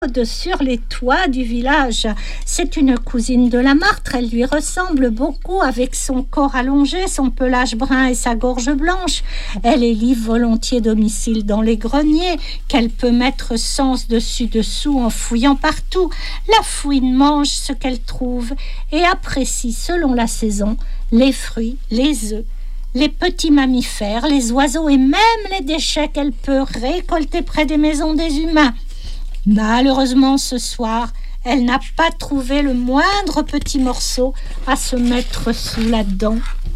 sur les toits du village. C'est une cousine de la martre, elle lui ressemble beaucoup avec son corps allongé, son pelage brun et sa gorge blanche. Elle élit volontiers domicile dans les greniers, qu'elle peut mettre sens dessus dessous en fouillant partout. La fouine mange ce qu'elle trouve et apprécie selon la saison les fruits, les œufs, les petits mammifères, les oiseaux et même les déchets qu'elle peut récolter près des maisons des humains. Malheureusement, ce soir, elle n'a pas trouvé le moindre petit morceau à se mettre sous la dent.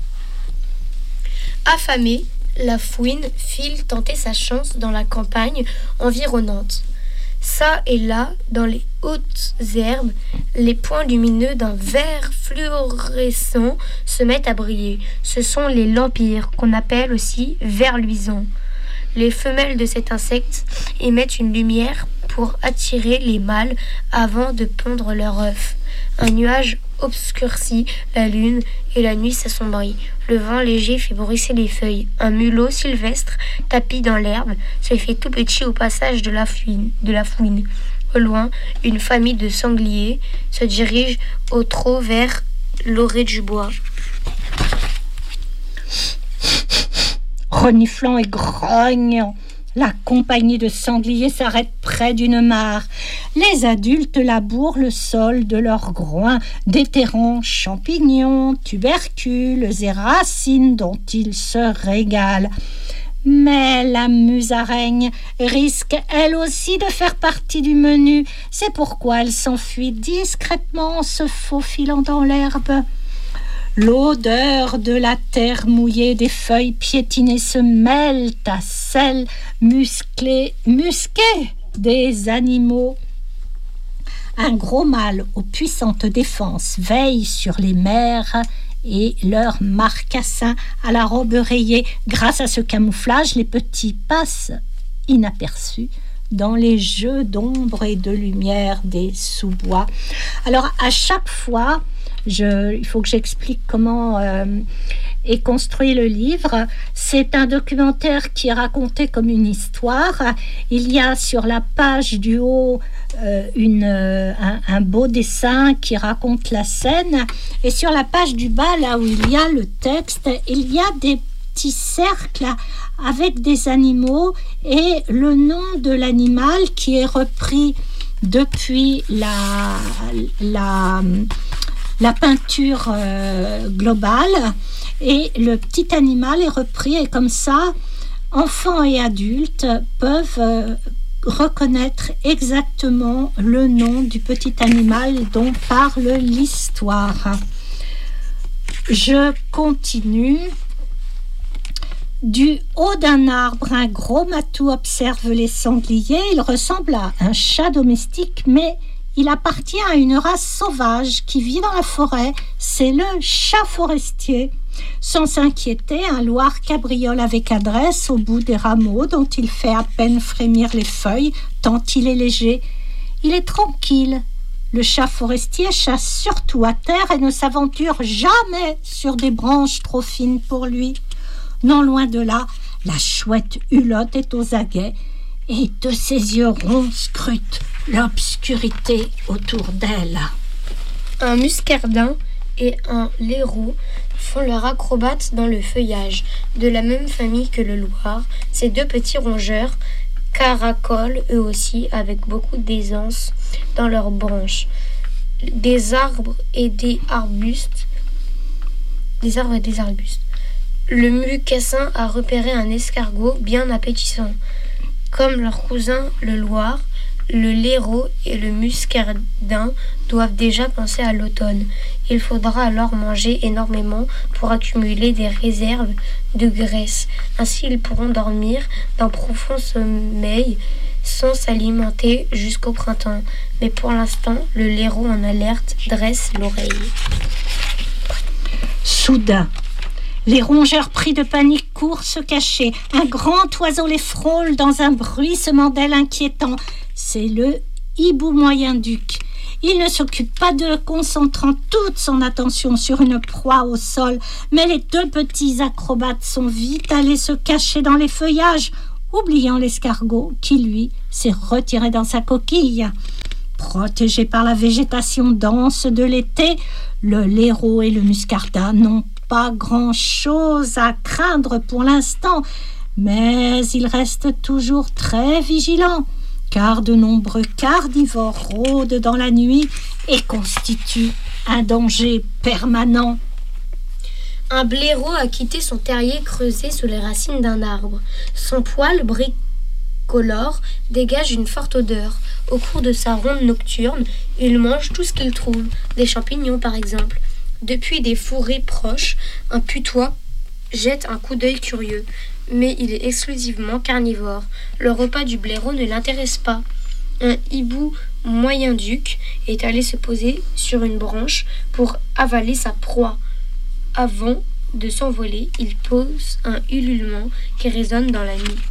Affamée, la fouine file tenter sa chance dans la campagne environnante. Ça et là, dans les hautes herbes, les points lumineux d'un vert fluorescent se mettent à briller. Ce sont les lampires, qu'on appelle aussi vers luisants. Les femelles de cet insecte émettent une lumière pour attirer les mâles avant de pondre leurs œufs. Un nuage obscurcit la lune et la nuit s'assombrit. Le vent léger fait bruisser les feuilles. Un mulot sylvestre, tapis dans l'herbe, se fait tout petit au passage de la fouine. Au loin, une famille de sangliers se dirige au trot vers l'orée du bois. Reniflant et grognant, la compagnie de sangliers s'arrête près d'une mare. Les adultes labourent le sol de leurs groins, déterrant champignons, tubercules et racines dont ils se régalent. Mais la musaraigne risque elle aussi de faire partie du menu. C'est pourquoi elle s'enfuit discrètement en se faufilant dans l'herbe. L'odeur de la terre mouillée, des feuilles piétinées se mêle à celle musquée des animaux. Un gros mâle aux puissantes défenses veille sur les mères et leurs marcassins à la robe rayée. Grâce à ce camouflage, les petits passent inaperçus dans les jeux d'ombre et de lumière des sous-bois. Alors, à chaque fois, il faut que j'explique comment est construit le livre. C'est un documentaire qui est raconté comme une histoire. Il y a sur la page du haut un beau dessin qui raconte la scène. Et sur la page du bas, là où il y a le texte, il y a des petits cercles avec des animaux et le nom de l'animal qui est repris depuis la peinture globale, et le petit animal est repris, et comme ça enfants et adultes peuvent reconnaître exactement le nom du petit animal dont parle l'histoire. Je continue. Du haut d'un arbre, un gros matou observe les sangliers. Il ressemble à un chat domestique, mais il appartient à une race sauvage qui vit dans la forêt. C'est le chat forestier. Sans s'inquiéter, un loir cabriole avec adresse au bout des rameaux dont il fait à peine frémir les feuilles, tant il est léger. Il est tranquille. Le chat forestier chasse surtout à terre et ne s'aventure jamais sur des branches trop fines pour lui. Non loin de là, la chouette hulotte est aux aguets et de ses yeux ronds scrute l'obscurité autour d'elle. Un muscardin et un laireau font leur acrobate dans le feuillage. De la même famille que le loir, ces deux petits rongeurs caracolent eux aussi avec beaucoup d'aisance dans leurs branches. Des arbres et des arbustes. Le mucassin a repéré un escargot bien appétissant. Comme leur cousin le loir, le laireau et le muscardin doivent déjà penser à l'automne. Il faudra alors manger énormément pour accumuler des réserves de graisse. Ainsi, ils pourront dormir d'un profond sommeil sans s'alimenter jusqu'au printemps. Mais pour l'instant, le laireau en alerte dresse l'oreille. Soudain, les rongeurs pris de panique courent se cacher. Un grand oiseau les frôle dans un bruissement d'ailes inquiétant. C'est le hibou moyen-duc. Il ne s'occupe pas d'eux, concentrant toute son attention sur une proie au sol. Mais les deux petits acrobates sont vite allés se cacher dans les feuillages, oubliant l'escargot qui, lui, s'est retiré dans sa coquille. Protégés par la végétation dense de l'été, le laireau et le muscardin n'ont pas grand-chose à craindre pour l'instant, mais ils restent toujours très vigilants, car de nombreux carnivores rôdent dans la nuit et constituent un danger permanent. Un blaireau a quitté son terrier creusé sous les racines d'un arbre. Son poil bricolore dégage une forte odeur. Au cours de sa ronde nocturne, il mange tout ce qu'il trouve, des champignons par exemple. Depuis des fourrés proches, un putois jette un coup d'œil curieux, mais il est exclusivement carnivore. Le repas du blaireau ne l'intéresse pas. Un hibou moyen-duc est allé se poser sur une branche pour avaler sa proie. Avant de s'envoler, il pose un ululement qui résonne dans la nuit.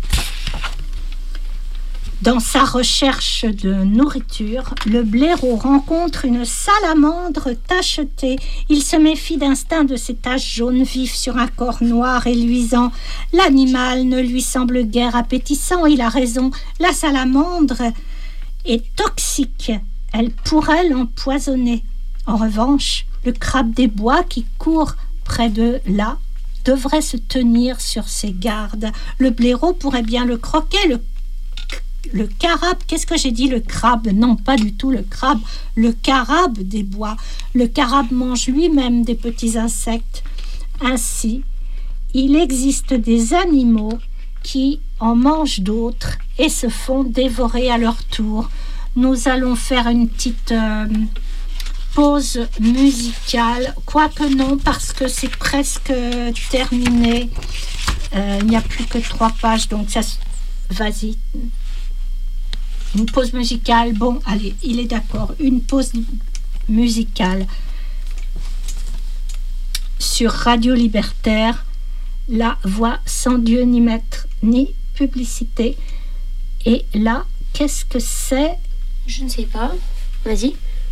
Dans sa recherche de nourriture, le blaireau rencontre une salamandre tachetée. Il se méfie d'instinct de ses taches jaunes vives sur un corps noir et luisant. L'animal ne lui semble guère appétissant. Il a raison, la salamandre est toxique. Elle pourrait l'empoisonner. En revanche, le crabe des bois qui court près de là devrait se tenir sur ses gardes. Le blaireau pourrait bien le croquer. Le carabe, qu'est-ce que j'ai dit? Le crabe? Non, pas du tout le crabe. Le carabe des bois. Le carabe mange lui-même des petits insectes. Ainsi, il existe des animaux qui en mangent d'autres et se font dévorer à leur tour. Nous allons faire une petite pause musicale, quoique non, parce que c'est presque terminé. Il n'y a plus que 3 pages, donc ça... Vas-y. Une pause musicale. Bon, allez, il est d'accord. Une pause musicale sur Radio Libertaire, la voix sans Dieu ni maître ni publicité. Et là, qu'est-ce que c'est? Je ne sais pas. Vas-y.